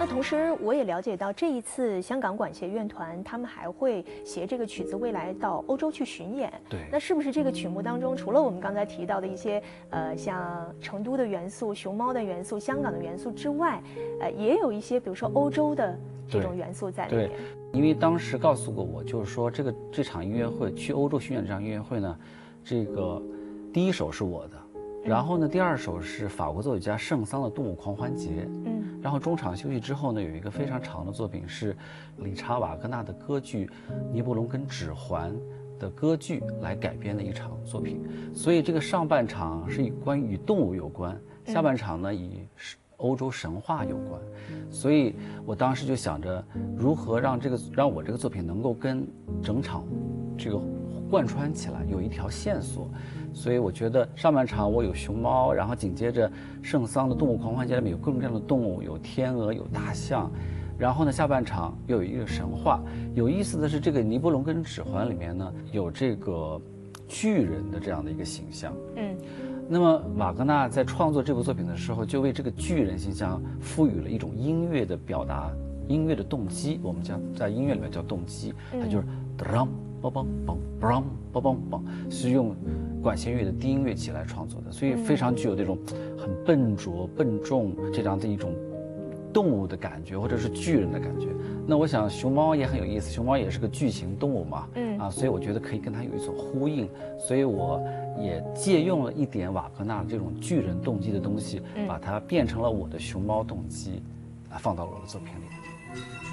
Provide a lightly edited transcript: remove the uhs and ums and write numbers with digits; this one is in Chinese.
同时我也了解到，这一次香港管弦乐团他们还会携这个曲子未来到欧洲去巡演。 对， 那是不是这个曲目当中，除了我们刚才提到的一些像成都的元素、熊猫的元素、香港的元素之外，也有一些比如说欧洲的这种元素在里面？ 对，因为当时告诉过我，就是说这场音乐会去欧洲巡演这场音乐会呢，这个第一首是我的。然后呢，第二首是法国作曲家圣桑的《动物狂欢节》。然后中场休息之后呢，有一个非常长的作品是理查·瓦格纳的歌剧《尼伯龙根指环》的歌剧来改编的一场作品。所以这个上半场是关于与动物有关，下半场呢以欧洲神话有关。所以我当时就想着如何让我这个作品能够跟整场这个贯穿起来，有一条线索。所以我觉得上半场我有熊猫，然后紧接着圣桑的《动物狂欢节》里面有各种各样的动物，有天鹅，有大象，然后呢下半场又有一个神话。有意思的是，这个《尼伯龙根指环》里面呢有这个巨人的这样的一个形象。那么瓦格纳在创作这部作品的时候，就为这个巨人形象赋予了一种音乐的表达，音乐的动机，我们讲在音乐里面叫动机，它就是噔梆梆梆梆梆梆梆，是用管弦乐的低音乐器来创作的，所以非常具有这种很笨拙、笨重这样的一种动物的感觉，或者是巨人的感觉。那我想熊猫也很有意思，熊猫也是个巨型动物嘛，所以我觉得可以跟它有一所呼应，所以我也借用了一点瓦格纳这种巨人动机的东西，把它变成了我的熊猫动机，放到了我的作品里。